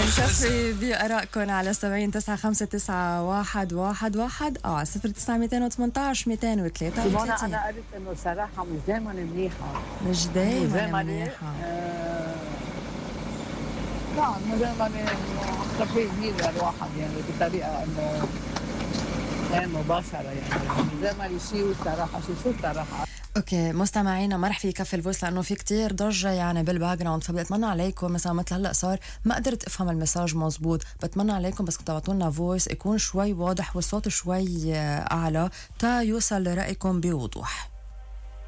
نكفي بآرائكم على 70-959-1111 أو على 09-218-233. أنا قلت إنه صراحة مش دايما منيحة. مش دايما منيحة. لا مش دايما تفريق جديد الواحد يعني بطريقة إنه غير مباشرة يعني مش دايما شيء والصراحة شو الصراحة. اوكي مستمعينا ما رح في يكفي الفويس لانه في كتير ضجه يعني بالباك جراوند، فبتمنى عليكم مثلا مثل هلا صار ما قدرت افهم المساج مزبوط، بتمنى عليكم بس تعطوا لنا فويس يكون شوي واضح والصوت شوي اعلى تا يوصل لرايكم بوضوح.